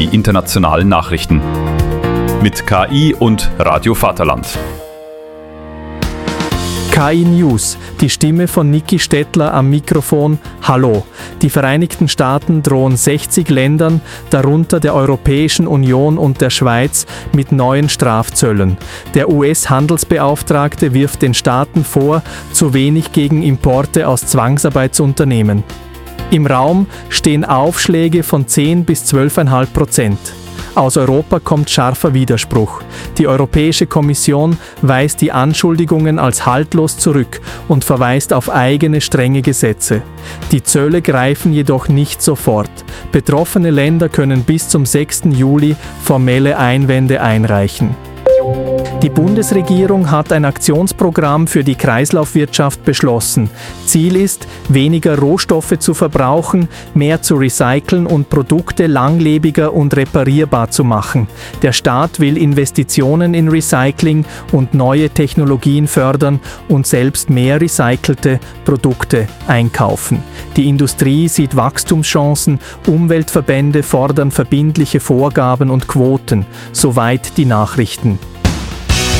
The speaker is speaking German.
die internationalen Nachrichten. Mit KI und Radio Vaterland. KI News, die Stimme von Niki Stettler am Mikrofon. Hallo. Die Vereinigten Staaten drohen 60 Ländern, darunter der Europäischen Union und der Schweiz, mit neuen Strafzöllen. Der US-Handelsbeauftragte wirft den Staaten vor, zu wenig gegen Importe aus Zwangsarbeit zu unternehmen. Im Raum stehen Aufschläge von 10 bis 12,5%. Aus Europa kommt scharfer Widerspruch. Die Europäische Kommission weist die Anschuldigungen als haltlos zurück und verweist auf eigene strenge Gesetze. Die Zölle greifen jedoch nicht sofort. Betroffene Länder können bis zum 6. Juli formelle Einwände einreichen. Die Bundesregierung hat ein Aktionsprogramm für die Kreislaufwirtschaft beschlossen. Ziel ist, weniger Rohstoffe zu verbrauchen, mehr zu recyceln und Produkte langlebiger und reparierbar zu machen. Der Staat will Investitionen in Recycling und neue Technologien fördern und selbst mehr recycelte Produkte einkaufen. Die Industrie sieht Wachstumschancen, Umweltverbände fordern verbindliche Vorgaben und Quoten. Soweit die Nachrichten.